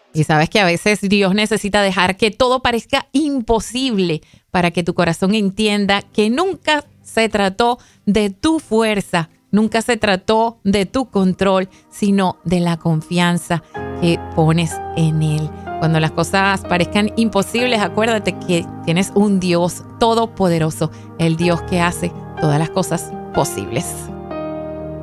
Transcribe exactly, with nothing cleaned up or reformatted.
Y sabes que a veces Dios necesita dejar que todo parezca imposible para que tu corazón entienda que nunca se trató de tu fuerza, nunca se trató de tu control, sino de la confianza que pones en Él. Cuando las cosas parezcan imposibles, acuérdate que tienes un Dios todopoderoso, el Dios que hace todas las cosas posibles.